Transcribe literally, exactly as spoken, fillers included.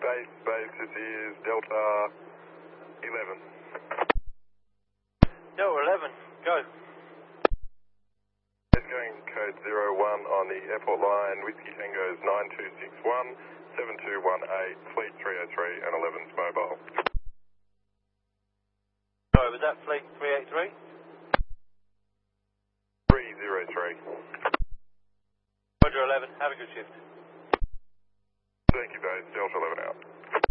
Base, base, this is Delta eleven. Delta eleven, go. It's going code zero one on the airport line, Whiskey Tango's nine two six one, seven two one eight, Fleet three oh three and eleven's mobile. Sorry, was that Fleet three eight three? three oh three. Roger eleven, have a good shift. Thank you, base, Delta eleven out.